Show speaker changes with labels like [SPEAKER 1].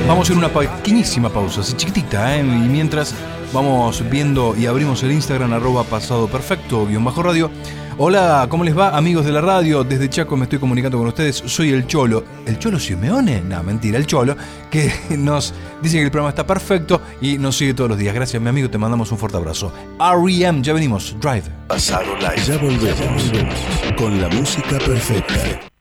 [SPEAKER 1] Vamos a ir una pequeñísima pausa, así chiquitita, y mientras vamos viendo y abrimos el Instagram @pasadoperfecto_radio. Hola, ¿cómo les va, amigos de la radio? Desde Chaco me estoy comunicando con ustedes. Soy el Cholo. ¿El Cholo Simeone? No, mentira, el Cholo, que nos dice que el programa está perfecto y nos sigue todos los días. Gracias, mi amigo, te mandamos un fuerte abrazo. R.E.M., ya venimos. Drive.
[SPEAKER 2] Pasado Live. Ya volvemos con la música perfecta.